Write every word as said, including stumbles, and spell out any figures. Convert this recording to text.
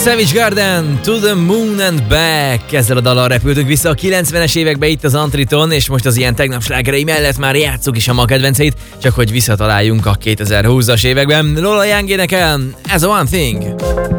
Savage Garden, To the Moon and Back. Ezzel a dallal repültünk vissza a kilencvenes évekbe itt az Antriton, és most az ilyen tegnap slágerei mellett már játsszuk is a ma kedvenceit, csak hogy visszataláljunk a kétezer-húszas években. Lola Young énekel, As a One Thing.